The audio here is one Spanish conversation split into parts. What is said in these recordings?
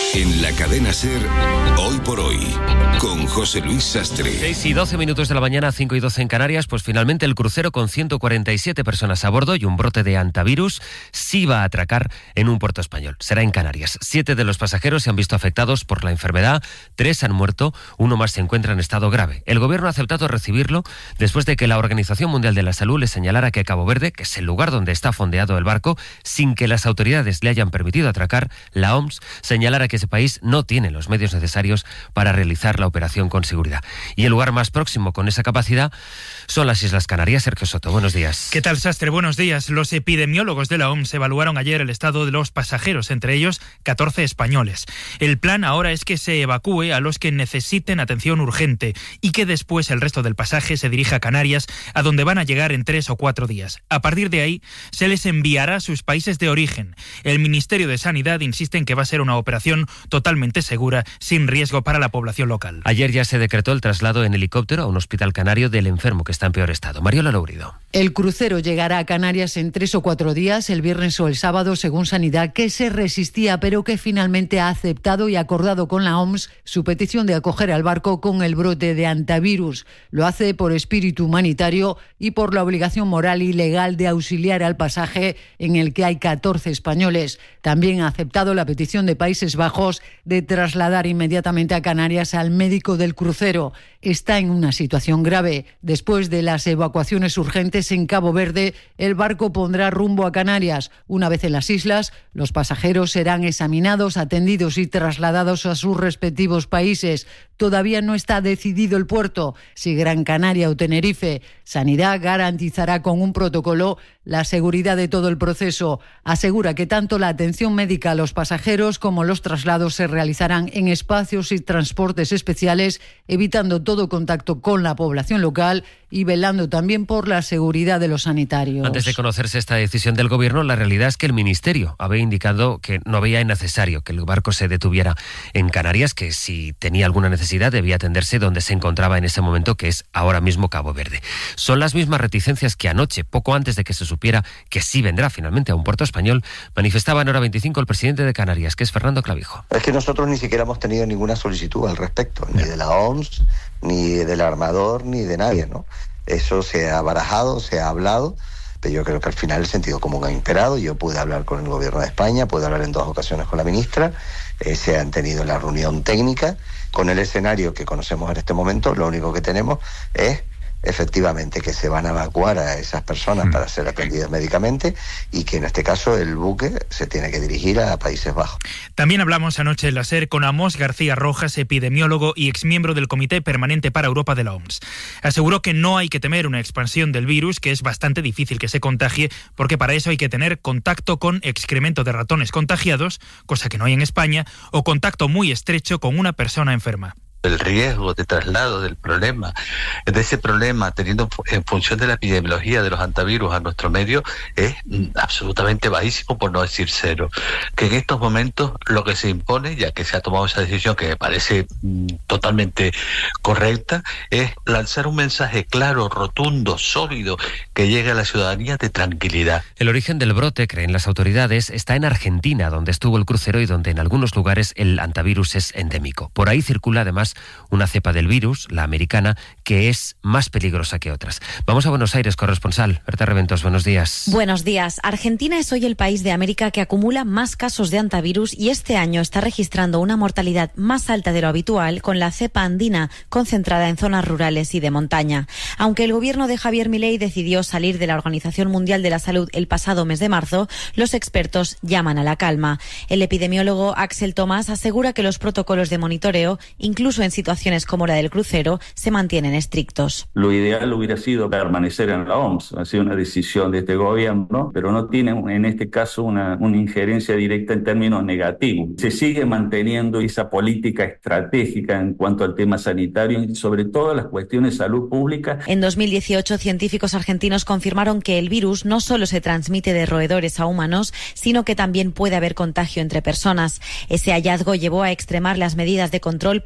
En la cadena SER, Hoy por Hoy, con José Luis Sastre. 6:12 de la mañana, 5:12 en Canarias. Pues finalmente el crucero con 147 personas a bordo y un brote de hantavirus sí va a atracar en un puerto español. Será en Canarias. 7 de los pasajeros se han visto afectados por la enfermedad, 3 han muerto, 1 más se encuentra en estado grave. El gobierno ha aceptado recibirlo después de que la Organización Mundial de la Salud le señalara que Cabo Verde, que es el lugar donde está fondeado el barco, sin que las autoridades le hayan permitido atracar, la OMS señalara que ese país no tiene los medios necesarios para realizar la operación con seguridad. Y el lugar más próximo con esa capacidad son las Islas Canarias. Sergio Soto, buenos días. ¿Qué tal, Sastre? Buenos días. Los epidemiólogos de la OMS evaluaron ayer el estado de los pasajeros, entre ellos 14 españoles. El plan ahora es que se evacúe a los que necesiten atención urgente y que después el resto del pasaje se dirija a Canarias, a donde van a llegar en 3 o 4 días. A partir de ahí, se les enviará a sus países de origen. El Ministerio de Sanidad insiste en que va a ser una operación totalmente segura, sin riesgo para la población local. Ayer ya se decretó el traslado en helicóptero a un hospital canario del enfermo que está en peor estado. Mariola Lourido. El crucero llegará a Canarias en 3 o 4 días, el viernes o el sábado, según Sanidad, que se resistía, pero que finalmente ha aceptado y acordado con la OMS su petición de acoger al barco con el brote de hantavirus. Lo hace por espíritu humanitario y por la obligación moral y legal de auxiliar al pasaje, en el que hay 14 españoles. También ha aceptado la petición de Países Bajos de trasladar inmediatamente a Canarias al médico del crucero. Está en una situación grave. Después de las evacuaciones urgentes en Cabo Verde, el barco pondrá rumbo a Canarias. Una vez en las islas, los pasajeros serán examinados, atendidos y trasladados a sus respectivos países. Todavía no está decidido el puerto, si Gran Canaria o Tenerife. Sanidad garantizará con un protocolo la seguridad de todo el proceso. Asegura que tanto la atención médica a los pasajeros como los traslados se realizarán en espacios y transportes especiales, evitando todo contacto con la población local y velando también por la seguridad de los sanitarios. Antes de conocerse esta decisión del gobierno, la realidad es que el Ministerio había indicado que no veía necesario que el barco se detuviera en Canarias, que si tenía alguna necesidad debía atenderse donde se encontraba en ese momento, que es ahora mismo Cabo Verde. Son las mismas reticencias que anoche, poco antes de que se supiera que sí vendrá finalmente a un puerto español, manifestaba en Hora 25 el presidente de Canarias, que es Fernando Clavijo. Es que nosotros ni siquiera hemos tenido ninguna solicitud al respecto, ni de la OMS, ni del armador, ni de nadie, ¿no? Eso se ha barajado, se ha hablado, pero yo creo que al final el sentido común ha imperado. Yo pude hablar con el gobierno de España, pude hablar en 2 ocasiones con la ministra, se han tenido la reunión técnica. Con el escenario que conocemos en este momento, lo único que tenemos es efectivamente que se van a evacuar a esas personas para ser atendidas médicamente y que en este caso el buque se tiene que dirigir a Países Bajos. También hablamos anoche en la SER con Amos García Rojas, epidemiólogo y exmiembro del Comité Permanente para Europa de la OMS. Aseguró que no hay que temer una expansión del virus, que es bastante difícil que se contagie, porque para eso hay que tener contacto con excremento de ratones contagiados, cosa que no hay en España, o contacto muy estrecho con una persona enferma. El riesgo de traslado del problema, de ese problema, teniendo en función de la epidemiología de los hantavirus a nuestro medio, es absolutamente bajísimo, por no decir cero. Que en estos momentos lo que se impone, ya que se ha tomado esa decisión que me parece totalmente correcta, es lanzar un mensaje claro, rotundo, sólido, que llegue a la ciudadanía de tranquilidad. El origen del brote, creen las autoridades, está en Argentina, donde estuvo el crucero y donde en algunos lugares el hantavirus es endémico. Por ahí circula además una cepa del virus, la americana, que es más peligrosa que otras. Vamos a Buenos Aires, corresponsal. Berta Reventos, buenos días. Buenos días. Argentina es hoy el país de América que acumula más casos de hantavirus y este año está registrando una mortalidad más alta de lo habitual con la cepa andina, concentrada en zonas rurales y de montaña. Aunque el gobierno de Javier Milei decidió salir de la Organización Mundial de la Salud el pasado mes de marzo, los expertos llaman a la calma. El epidemiólogo Axel Tomás asegura que los protocolos de monitoreo, incluso en situaciones como la del crucero, se mantienen estrictos. Lo ideal hubiera sido permanecer en la OMS, ha sido una decisión de este gobierno, pero no tiene en este caso una injerencia directa en términos negativos. Se sigue manteniendo esa política estratégica en cuanto al tema sanitario y sobre todo las cuestiones de salud pública. En 2018, científicos argentinos confirmaron que el virus no solo se transmite de roedores a humanos, sino que también puede haber contagio entre personas. Ese hallazgo llevó a extremar las medidas de control para contener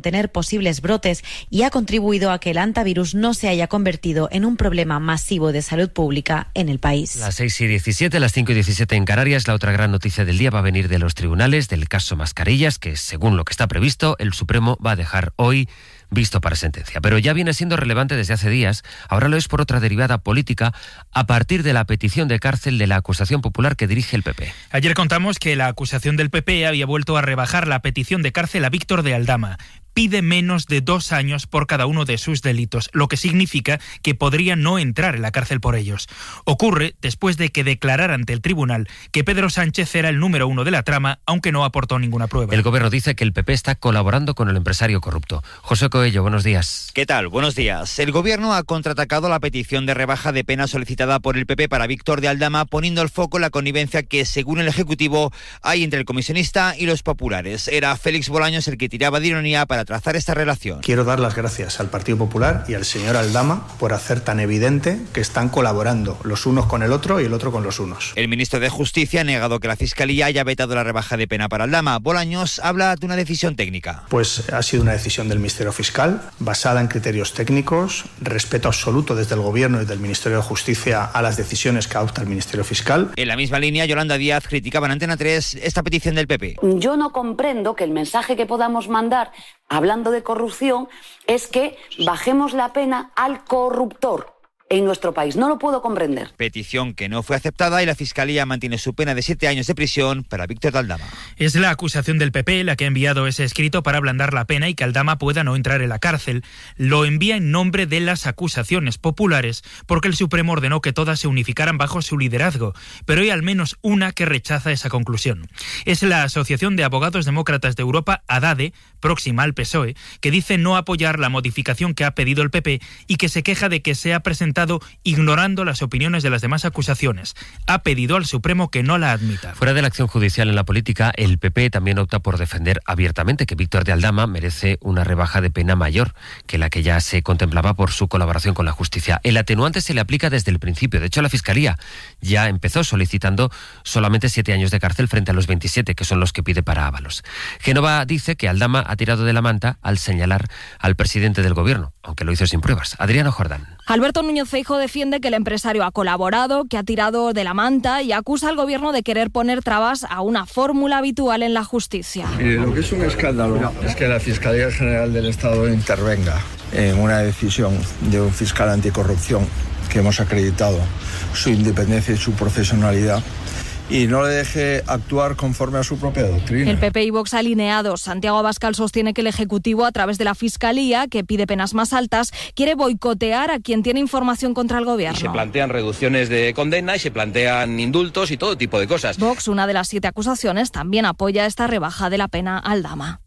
contener posibles brotes y ha contribuido a que el hantavirus no se haya convertido en un problema masivo de salud pública en el país. Las 6:17, las 5:17 en Canarias. La otra gran noticia del día va a venir de los tribunales, del caso Mascarillas, que según lo que está previsto, el Supremo va a dejar hoy visto para sentencia. Pero ya viene siendo relevante desde hace días, ahora lo es por otra derivada política, a partir de la petición de cárcel de la acusación popular que dirige el PP. Ayer contamos que la acusación del PP había vuelto a rebajar la petición de cárcel a Víctor de Aldama. Pide menos de 2 años por cada uno de sus delitos, lo que significa que podría no entrar en la cárcel por ellos. Ocurre después de que declarara ante el tribunal que Pedro Sánchez era el número 1 de la trama, aunque no aportó ninguna prueba. El gobierno dice que el PP está colaborando con el empresario corrupto. José Coello, buenos días. ¿Qué tal? Buenos días. El gobierno ha contraatacado la petición de rebaja de pena solicitada por el PP para Víctor de Aldama, poniendo el foco en la connivencia que, según el Ejecutivo, hay entre el comisionista y los populares. Era Félix Bolaños el que tiraba de ironía para trazar esta relación. Quiero dar las gracias al Partido Popular y al señor Aldama por hacer tan evidente que están colaborando los unos con el otro y el otro con los unos. El ministro de Justicia ha negado que la Fiscalía haya vetado la rebaja de pena para Aldama. Bolaños habla de una decisión técnica. Pues ha sido una decisión del Ministerio Fiscal, basada en criterios técnicos, respeto absoluto desde el Gobierno y del Ministerio de Justicia a las decisiones que adopta el Ministerio Fiscal. En la misma línea, Yolanda Díaz criticaba en Antena 3 esta petición del PP. Yo no comprendo que el mensaje que podamos mandar hablando de corrupción es que bajemos la pena al corruptor en nuestro país. No lo puedo comprender. Petición que no fue aceptada y la Fiscalía mantiene su pena de 7 años de prisión para Víctor de Aldama. Es la acusación del PP la que ha enviado ese escrito para ablandar la pena y que Aldama pueda no entrar en la cárcel. Lo envía en nombre de las acusaciones populares porque el Supremo ordenó que todas se unificaran bajo su liderazgo, pero hay al menos una que rechaza esa conclusión. Es la Asociación de Abogados Demócratas de Europa, ADADE, próxima al PSOE, que dice no apoyar la modificación que ha pedido el PP y que se queja de que se ha presentado ignorando las opiniones de las demás acusaciones. Ha pedido al Supremo que no la admita. Fuera de la acción judicial en la política, el PP también opta por defender abiertamente que Víctor de Aldama merece una rebaja de pena mayor que la que ya se contemplaba por su colaboración con la justicia. El atenuante se le aplica desde el principio. De hecho, la Fiscalía ya empezó solicitando solamente 7 años de cárcel frente a los 27, que son los que pide para Ábalos. Génova dice que Aldama ha tirado de la manta al señalar al presidente del gobierno, aunque lo hizo sin pruebas. Adriano Jordán. Alberto Núñez Feijóo defiende que el empresario ha colaborado, que ha tirado de la manta y acusa al gobierno de querer poner trabas a una fórmula habitual en la justicia. Lo que es un escándalo es que la Fiscalía General del Estado intervenga en una decisión de un fiscal anticorrupción que hemos acreditado su independencia y su profesionalidad, y no le deje actuar conforme a su propia doctrina. El PP y Vox alineados. Santiago Abascal sostiene que el Ejecutivo, a través de la Fiscalía, que pide penas más altas, quiere boicotear a quien tiene información contra el gobierno. Y se plantean reducciones de condena y se plantean indultos y todo tipo de cosas. Vox, una de las 7 acusaciones, también apoya esta rebaja de la pena a Aldama.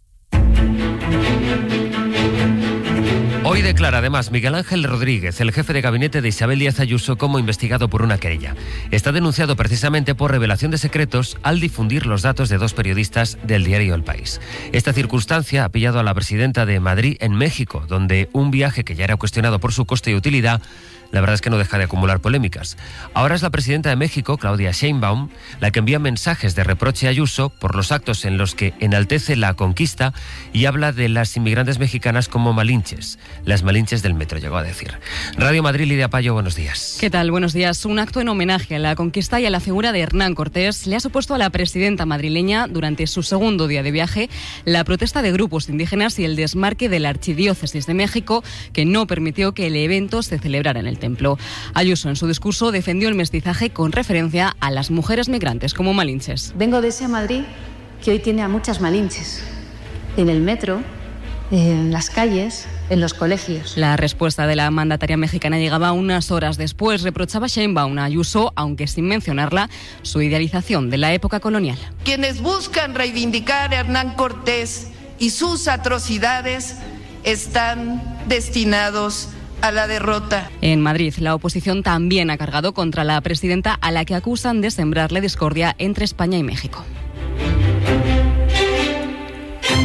Hoy declara además Miguel Ángel Rodríguez, el jefe de gabinete de Isabel Díaz Ayuso, como investigado por una querella. Está denunciado precisamente por revelación de secretos al difundir los datos de 2 periodistas del diario El País. Esta circunstancia ha pillado a la presidenta de Madrid en México, donde un viaje que ya era cuestionado por su coste y utilidad, la verdad es que no deja de acumular polémicas. Ahora es la presidenta de México, Claudia Sheinbaum, la que envía mensajes de reproche a Ayuso por los actos en los que enaltece la conquista y habla de las inmigrantes mexicanas como malinches. Las malinches del metro, llegó a decir. Radio Madrid, Lidia Payo, buenos días. ¿Qué tal? Buenos días. Un acto en homenaje a la conquista y a la figura de Hernán Cortés le ha supuesto a la presidenta madrileña, durante su segundo día de viaje, la protesta de grupos indígenas y el desmarque de la Archidiócesis de México, que no permitió que el evento se celebrara en el templo. Ayuso, en su discurso, defendió el mestizaje con referencia a las mujeres migrantes como malinches. Vengo de ese Madrid que hoy tiene a muchas malinches. En el metro, en las calles, en los colegios. La respuesta de la mandataria mexicana llegaba unas horas después. Reprochaba Sheinbaum a Ayuso, aunque sin mencionarla, su idealización de la época colonial. Quienes buscan reivindicar a Hernán Cortés y sus atrocidades están destinados a la derrota. En Madrid, la oposición también ha cargado contra la presidenta, a la que acusan de sembrarle discordia entre España y México.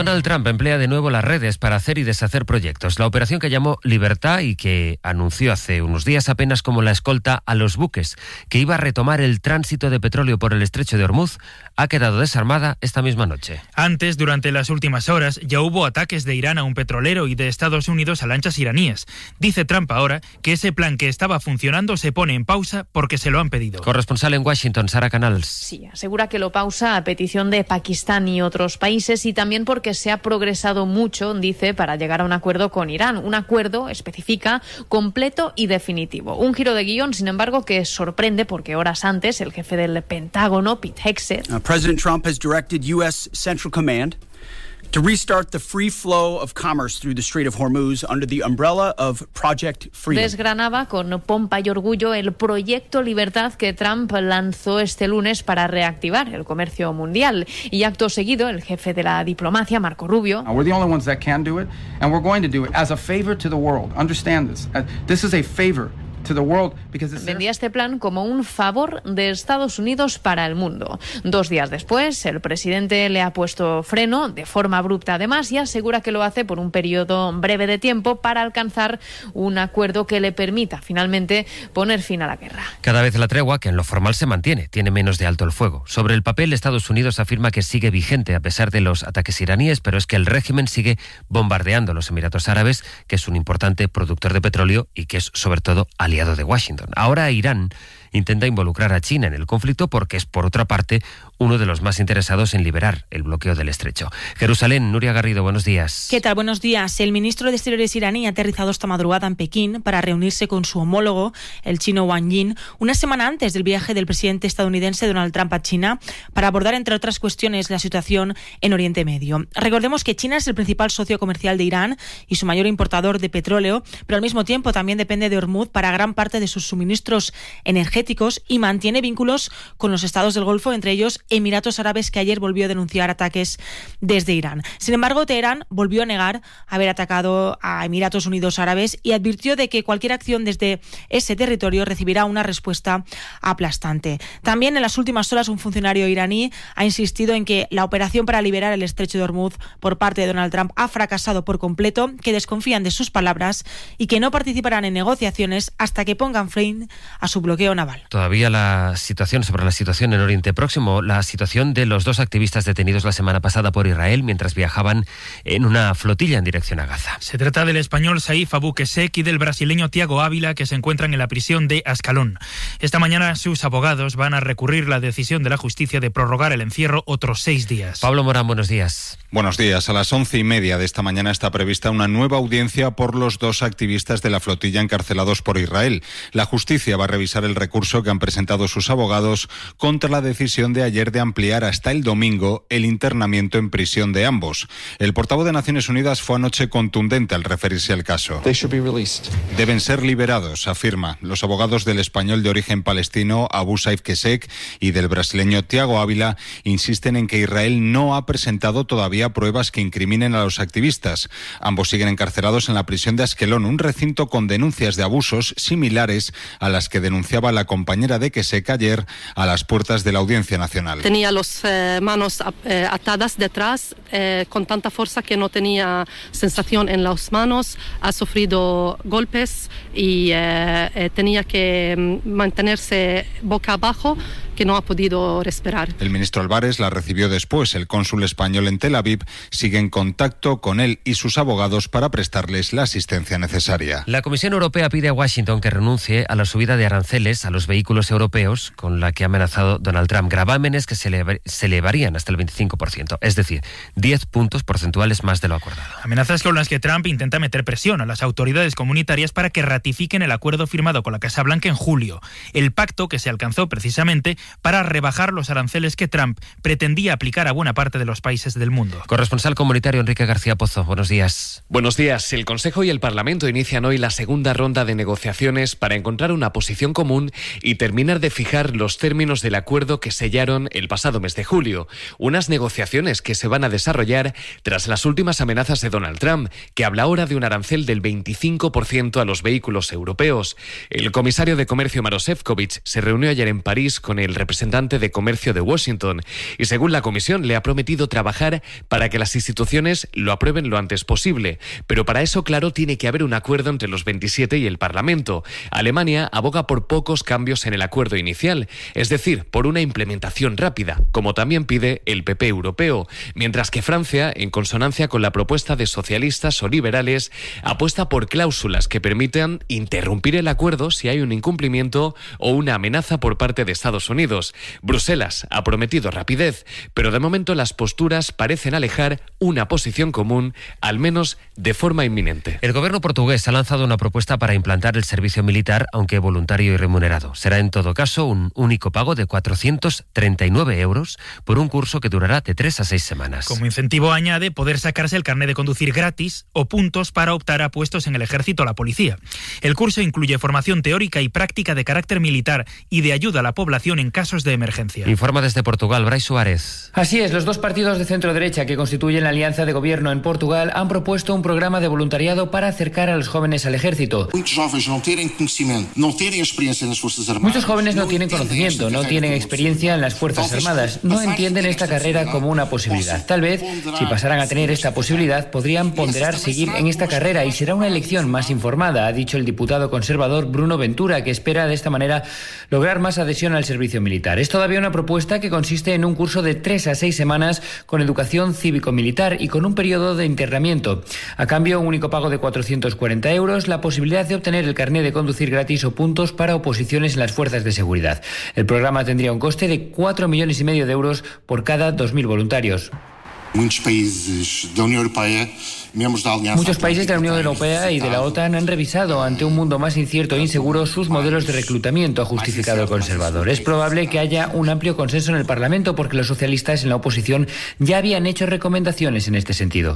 Donald Trump emplea de nuevo las redes para hacer y deshacer proyectos. La operación que llamó Libertad y que anunció hace unos días apenas como la escolta a los buques que iba a retomar el tránsito de petróleo por el estrecho de Hormuz ha quedado desarmada esta misma noche. Antes, durante las últimas horas, ya hubo ataques de Irán a un petrolero y de Estados Unidos a lanchas iraníes. Dice Trump ahora que ese plan que estaba funcionando se pone en pausa porque se lo han pedido. Corresponsal en Washington, Sara Canals. Sí, asegura que lo pausa a petición de Pakistán y otros países y también porque se ha progresado mucho, dice, para llegar a un acuerdo con Irán. Un acuerdo, especifica, completo y definitivo. Un giro de guión, sin embargo, que sorprende porque horas antes el jefe del Pentágono, Pete Hegseth, President Trump has directed U.S. Central Command to restart the free flow of commerce through the Strait of Hormuz under the umbrella of Project Freedom. Desgranaba con pompa y orgullo el proyecto Libertad que Trump lanzó este lunes para reactivar el comercio mundial. Y acto seguido, el jefe de la diplomacia, Marco Rubio, we're the only ones that can do it, and we're going to do it as a favor to the world. Understand this. This is a favor to the world because vendía este plan como un favor de Estados Unidos para el mundo. 2 días después, el presidente le ha puesto freno, de forma abrupta además, y asegura que lo hace por un periodo breve de tiempo para alcanzar un acuerdo que le permita finalmente poner fin a la guerra. Cada vez la tregua, que en lo formal se mantiene, tiene menos de alto el fuego. Sobre el papel, Estados Unidos afirma que sigue vigente a pesar de los ataques iraníes, pero es que el régimen sigue bombardeando los Emiratos Árabes, que es un importante productor de petróleo y que es sobre todo aliado de Washington. Ahora Irán intenta involucrar a China en el conflicto porque es, por otra parte, uno de los más interesados en liberar el bloqueo del estrecho. Jerusalén, Nuria Garrido, buenos días. ¿Qué tal? Buenos días. El ministro de Exteriores iraní ha aterrizado esta madrugada en Pekín para reunirse con su homólogo, el chino Wang Yi, una semana antes del viaje del presidente estadounidense Donald Trump a China para abordar, entre otras cuestiones, la situación en Oriente Medio. Recordemos que China es el principal socio comercial de Irán y su mayor importador de petróleo, pero al mismo tiempo también depende de Hormuz para gran parte de sus suministros energéticos y mantiene vínculos con los estados del Golfo, entre ellos Emiratos Árabes, que ayer volvió a denunciar ataques desde Irán. Sin embargo, Teherán volvió a negar haber atacado a Emiratos Unidos Árabes y advirtió de que cualquier acción desde ese territorio recibirá una respuesta aplastante. También en las últimas horas un funcionario iraní ha insistido en que la operación para liberar el estrecho de Hormuz por parte de Donald Trump ha fracasado por completo, que desconfían de sus palabras y que no participarán en negociaciones hasta que pongan fin a su bloqueo naval. Todavía sobre la situación en Oriente Próximo, la situación de los 2 activistas detenidos la semana pasada por Israel mientras viajaban en una flotilla en dirección a Gaza. Se trata del español Saif Abukesek y del brasileño Tiago Ávila, que se encuentran en la prisión de Ascalón. Esta mañana sus abogados van a recurrir la decisión de la justicia de prorrogar el encierro otros 6 días. Pablo Morán, buenos días. Buenos días. A las 11:30 de esta mañana está prevista una nueva audiencia por los 2 activistas de la flotilla encarcelados por Israel. La justicia va a revisar el recurso que han presentado sus abogados contra la decisión de ayer de ampliar hasta el domingo el internamiento en prisión de ambos. El portavoz de Naciones Unidas fue anoche contundente al referirse al caso. Deben ser liberados, afirma. Los abogados del español de origen palestino Abu Saif Kesek y del brasileño Tiago Ávila insisten en que Israel no ha presentado todavía pruebas que incriminen a los activistas. Ambos siguen encarcelados en la prisión de Askelón, un recinto con denuncias de abusos similares a las que denunciaba la compañera de Kesek ayer a las puertas de la Audiencia Nacional. Tenía las manos atadas detrás con tanta fuerza que no tenía sensación en las manos, ha sufrido golpes y tenía que mantenerse boca abajo, que no ha podido respirar. El ministro Álvarez la recibió después. El cónsul español en Tel Aviv sigue en contacto con él y sus abogados para prestarles la asistencia necesaria. La Comisión Europea pide a Washington que renuncie a la subida de aranceles a los vehículos europeos con la que ha amenazado Donald Trump, gravámenes que se elevarían hasta el 25%, es decir, 10 puntos porcentuales más de lo acordado. Amenazas con las que Trump intenta meter presión a las autoridades comunitarias para que ratifiquen el acuerdo firmado con la Casa Blanca en julio. El pacto que se alcanzó precisamente para rebajar los aranceles que Trump pretendía aplicar a buena parte de los países del mundo. Corresponsal comunitario Enrique García Pozo, buenos días. Buenos días. El Consejo y el Parlamento inician hoy la segunda ronda de negociaciones para encontrar una posición común y terminar de fijar los términos del acuerdo que sellaron el pasado mes de julio. Unas negociaciones que se van a desarrollar tras las últimas amenazas de Donald Trump, que habla ahora de un arancel del 25% a los vehículos europeos. El comisario de Comercio Maroš Šefčovič se reunió ayer en París con el el representante de Comercio de Washington, y según la comisión le ha prometido trabajar para que las instituciones lo aprueben lo antes posible. Pero para eso, claro, tiene que haber un acuerdo entre los 27 y el Parlamento. Alemania aboga por pocos cambios en el acuerdo inicial, es decir, por una implementación rápida, como también pide el PP europeo, mientras que Francia, en consonancia con la propuesta de socialistas o liberales, apuesta por cláusulas que permitan interrumpir el acuerdo si hay un incumplimiento o una amenaza por parte de Estados Unidos. Bruselas ha prometido rapidez, pero de momento las posturas parecen alejar una posición común, al menos de forma inminente. El gobierno portugués ha lanzado una propuesta para implantar el servicio militar, aunque voluntario y remunerado. Será en todo caso un único pago de 439 euros por un curso que durará de 3 a 6 semanas. Como incentivo añade poder sacarse el carnet de conducir gratis o puntos para optar a puestos en el ejército o la policía. El curso incluye formación teórica y práctica de carácter militar y de ayuda a la población en casos de emergencia. Informa desde Portugal, Brais Suárez. Así es, los dos partidos de centro-derecha que constituyen la alianza de gobierno en Portugal han propuesto un programa de voluntariado para acercar a los jóvenes al ejército. Muchos jóvenes no tienen conocimiento, no tienen experiencia en las Fuerzas Armadas, no entienden esta carrera como una posibilidad. Tal vez, si pasaran a tener esta posibilidad, podrían ponderar seguir en esta carrera y será una elección más informada, ha dicho el diputado conservador Bruno Ventura, que espera de esta manera lograr más adhesión al servicio militar. Es todavía una propuesta que consiste en un curso de 3 a 6 semanas con educación cívico-militar y con un periodo de internamiento. A cambio, un único pago de 440 euros, la posibilidad de obtener el carnet de conducir gratis o puntos para oposiciones en las fuerzas de seguridad. El programa tendría un coste de 4,5 millones de euros por cada 2.000 voluntarios. Muchos países de la Unión Europea y de la OTAN han revisado, ante un mundo más incierto e inseguro, sus modelos de reclutamiento, ha justificado el conservador. Es probable que haya un amplio consenso en el Parlamento porque los socialistas en la oposición ya habían hecho recomendaciones en este sentido.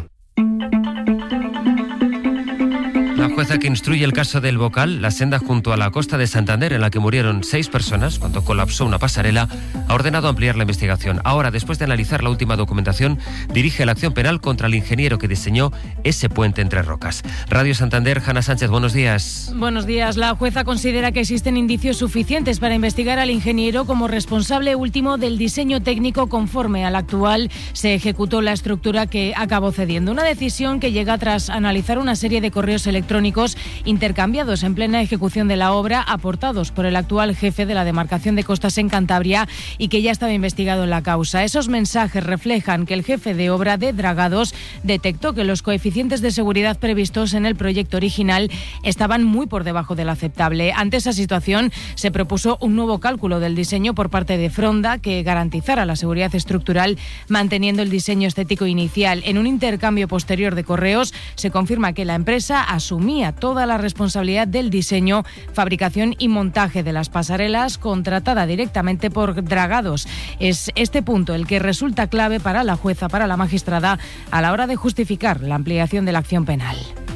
La jueza que instruye el caso del Bocal, la senda junto a la costa de Santander en la que murieron 6 personas cuando colapsó una pasarela, ha ordenado ampliar la investigación. Ahora, después de analizar la última documentación, dirige la acción penal contra el ingeniero que diseñó ese puente entre rocas. Radio Santander, Hanna Sánchez, buenos días. Buenos días. La jueza considera que existen indicios suficientes para investigar al ingeniero como responsable último del diseño técnico conforme al actual. Se ejecutó la estructura que acabó cediendo. Una decisión que llega tras analizar una serie de correos electrónicos intercambiados en plena ejecución de la obra, aportados por el actual jefe de la demarcación de costas en Cantabria y que ya estaba investigado en la causa. Esos mensajes reflejan que el jefe de obra de Dragados detectó que los coeficientes de seguridad previstos en el proyecto original estaban muy por debajo del aceptable. Ante esa situación, se propuso un nuevo cálculo del diseño por parte de Fronda que garantizara la seguridad estructural manteniendo el diseño estético inicial. En un intercambio posterior de correos, se confirma que la empresa asumía toda la responsabilidad del diseño, fabricación y montaje de las pasarelas, contratada directamente por Dragados. Es este punto el que resulta clave para la jueza, para la magistrada, a la hora de justificar la ampliación de la acción penal.